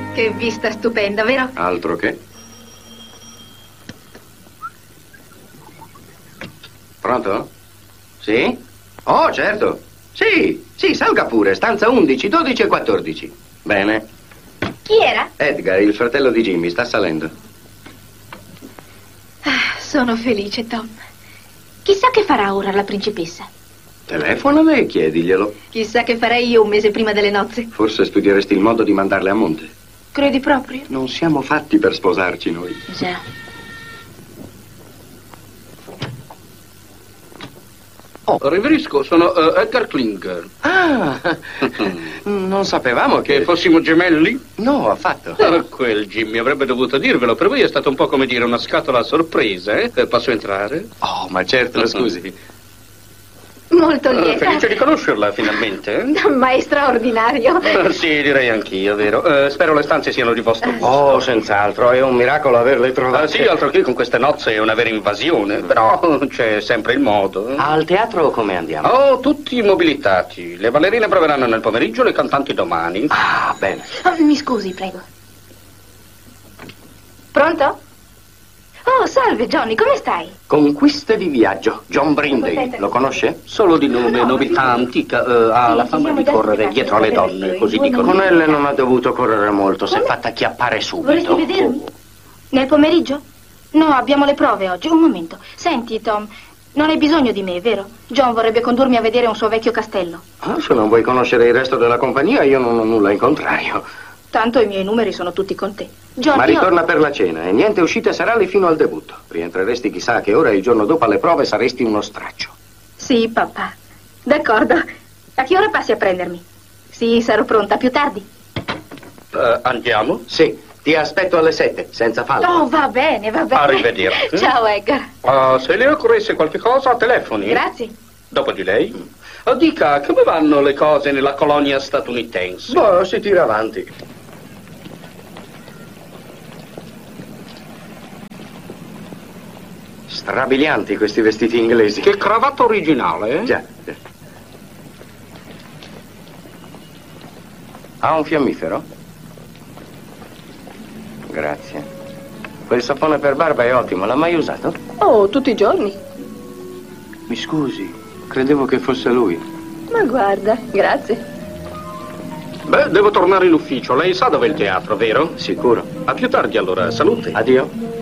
Che vista stupenda, vero? Altro che. Pronto? Sì? Oh, certo. Sì, salga pure. Stanza 11, 12 e 14. Bene. Chi era? Edgar, il fratello di Jimmy, sta salendo. Sono felice, Tom. Chissà che farà ora la principessa. Telefonale e chiediglielo. Chissà che farei io un mese prima delle nozze. Forse studieresti il modo di mandarle a monte. Credi proprio? Non siamo fatti per sposarci noi. Già. Oh, riverisco, sono Edgar Klinger. Ah, non sapevamo Che fossimo gemelli? No, affatto. Quel Jimmy avrebbe dovuto dirvelo, per voi è stato un po' come dire una scatola a sorpresa, eh? Posso entrare? Oh, ma certo, scusi. Molto lieta. Felice di conoscerla, finalmente. Ma è straordinario. Sì, direi anch'io, vero. Spero le stanze siano di vostro gusto. Oh, senz'altro, è un miracolo averle trovate. Sì, altro che con queste nozze è una vera invasione, però c'è sempre il modo. Al teatro come andiamo? Oh, tutti mobilitati. Le ballerine proveranno nel pomeriggio, le cantanti domani. Ah, bene. Mi scusi, prego. Pronto? Oh, salve, Johnny, come stai? Conquiste di viaggio. John Brindley, lo conosce? Solo di nome, nobiltà antica, ha la fama di correre dietro alle donne, così dicono. Con elle non ha dovuto correre molto, si è fatta chiappare subito. Vorresti vedermi? Nel pomeriggio? No, abbiamo le prove oggi. Un momento. Senti, Tom, non hai bisogno di me, vero? John vorrebbe condurmi a vedere un suo vecchio castello. Ah, se non vuoi conoscere il resto della compagnia, io non ho nulla in contrario. Tanto i miei numeri sono tutti con te. John, Ma ritorna per la cena e niente uscite serali fino al debutto. Rientreresti chissà a che ora e il giorno dopo alle prove saresti uno straccio. Sì, papà. D'accordo. A che ora passi a prendermi? Sì, sarò pronta più tardi. Andiamo? Sì, ti aspetto alle 7, senza fallo. Oh, va bene, va bene. Arrivederci. Ciao, Edgar. Se le occorresse qualche cosa, telefoni. Grazie. Dopo di lei? Dica, come vanno le cose nella colonia statunitense? Boh, si tira avanti. Strabilianti questi vestiti inglesi. Che cravatta originale, eh? Già. Ha un fiammifero? Grazie. Quel sapone per barba è ottimo, l'ha mai usato? Oh, tutti i giorni. Mi scusi, credevo che fosse lui. Ma guarda, grazie. Beh, devo tornare in ufficio. Lei sa dove è il teatro, vero? Sicuro. A più tardi allora, salute. Addio.